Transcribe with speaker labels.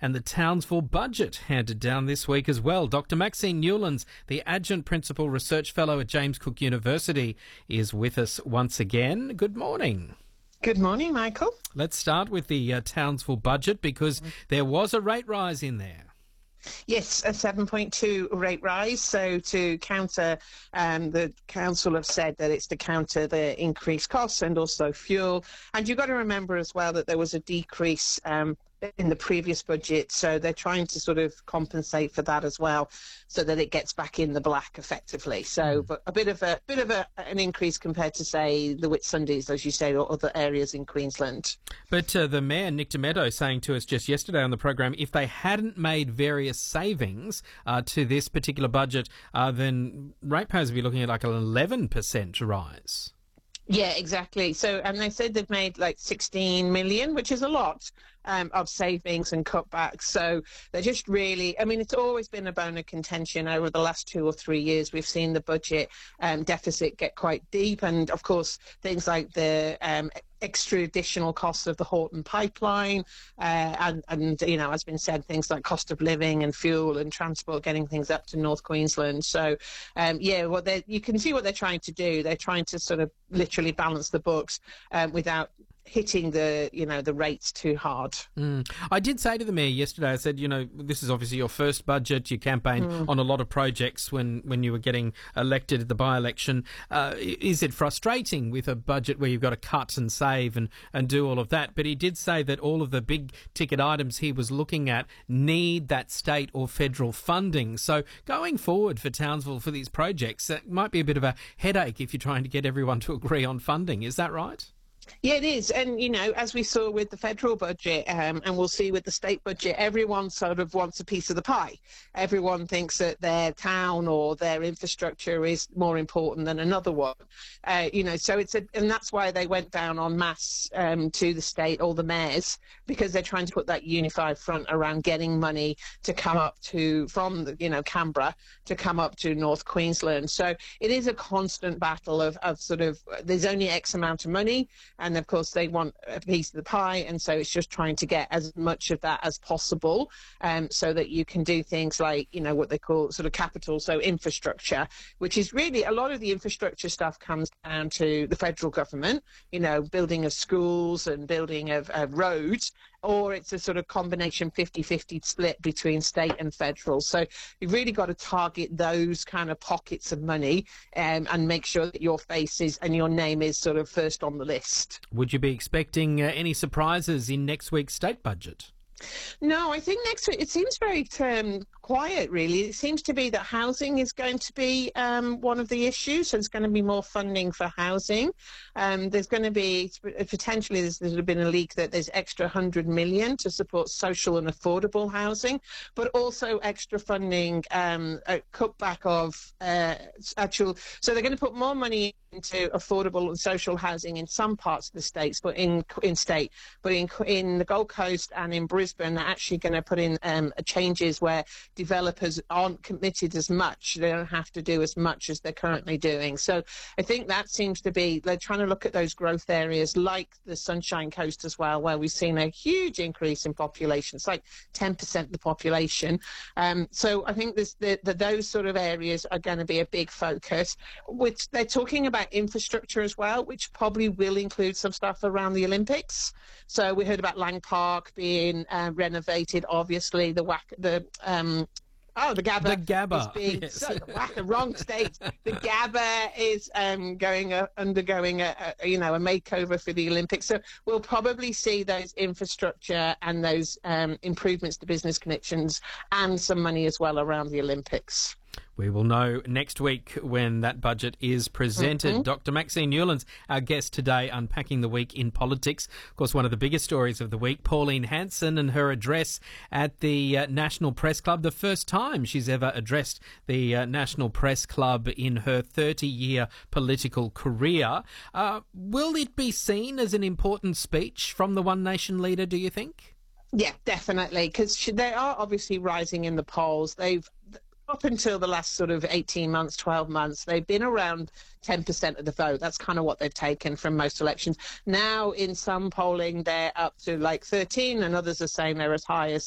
Speaker 1: And the Townsville budget handed down this week as well. Dr. Maxine Newlands, the Adjunct Principal Research Fellow at James Cook University, is with us once again. Good morning.
Speaker 2: Good morning, Michael.
Speaker 1: Let's start with the Townsville budget because there was a rate rise in there.
Speaker 2: Yes, a 7.2 rate rise. So to counter, the council have said that it's to counter the increased costs and also fuel. And you've got to remember as well that there was a decrease in the previous budget, so they're trying to sort of compensate for that as well, so that it gets back in the black effectively. So, but a bit of an increase compared to, say, the Whitsundays, as you say, or other areas in Queensland. But
Speaker 1: the Mayor, Nick Dameto, saying to us just yesterday on the program, if they hadn't made various savings to this particular budget, then ratepayers would be looking at like an 11% rise.
Speaker 2: Yeah, exactly. So, and they said they've made like 16 million, which is a lot of savings and cutbacks. So they're just really, I mean, it's always been a bone of contention over the last 2 or 3 years. We've seen the budget deficit get quite deep. And of course, things like the extra additional costs of the Horton pipeline and you know, has been said, things like cost of living and fuel and transport, getting things up to North Queensland. So yeah, you can see what they're trying to do. They're trying to sort of literally balance the books without hitting the rates too hard.
Speaker 1: I did say to the Mayor yesterday, I said, this is obviously your first budget. You campaigned on a lot of projects when you were getting elected at the by-election. Is it frustrating with a budget where you've got to cut and save and do all of that? But he did say that all of the big ticket items he was looking at need that state or federal funding. So going forward for Townsville for these projects, that might be a bit of a headache if you're trying to get everyone to agree on funding. Is that right?
Speaker 2: Yeah, it is. And, as we saw with the federal budget and we'll see with the state budget, everyone sort of wants a piece of the pie. Everyone thinks that their town or their infrastructure is more important than another one. So and that's why they went down en masse to the state, all the mayors, because they're trying to put that unified front around getting money to come up from Canberra to come up to North Queensland. So it is a constant battle of sort of, there's only X amount of money. And of course, they want a piece of the pie. And so it's just trying to get as much of that as possible so that you can do things like, what they call sort of capital, so infrastructure, which is really a lot of the infrastructure stuff comes down to the federal government, building of schools and building of roads. Or it's a sort of combination 50-50 split between state and federal. So you've really got to target those kind of pockets of money and make sure that your face is and your name is sort of first on the list.
Speaker 1: Would you be expecting any surprises in next week's state budget?
Speaker 2: No, I think next week it seems very quiet, really. It seems to be that housing is going to be one of the issues. So there's going to be more funding for housing. There's going to be, potentially, there's been a leak that there's extra 100 million to support social and affordable housing, but also extra funding, a cutback of so they're going to put more money into affordable and social housing in some parts of the states, but in the Gold Coast and in Brisbane, they're actually going to put in changes where developers aren't committed as much. They don't have to do as much as they're currently doing. So I think that seems to be, they're trying to look at those growth areas like the Sunshine Coast as well, where we've seen a huge increase in population. It's like 10% of the population. So I think those sort of areas are going to be a big focus. Which they're talking about infrastructure as well, which probably will include some stuff around the Olympics. So we heard about Lang Park being renovated. Obviously, the Gabba.
Speaker 1: The Gabba.
Speaker 2: Is being
Speaker 1: yes.
Speaker 2: The wrong state. The Gabba is undergoing a makeover for the Olympics. So we'll probably see those infrastructure and those improvements to business connections and some money as well around the Olympics.
Speaker 1: We will know next week when that budget is presented. Dr. Maxine Newlands, our guest today, unpacking the week in politics. Of course, one of the biggest stories of the week, Pauline Hanson and her address at the National Press Club. The first time she's ever addressed the National Press Club in her 30-year political career. Will it be seen as an important speech from the One Nation leader, do you think?
Speaker 2: Yeah, definitely, because they are obviously rising in the polls. Up until the last sort of 18 months, 12 months, they've been around 10% of the vote. That's kind of what they've taken from most elections. Now, in some polling, they're up to like 13, and others are saying they're as high as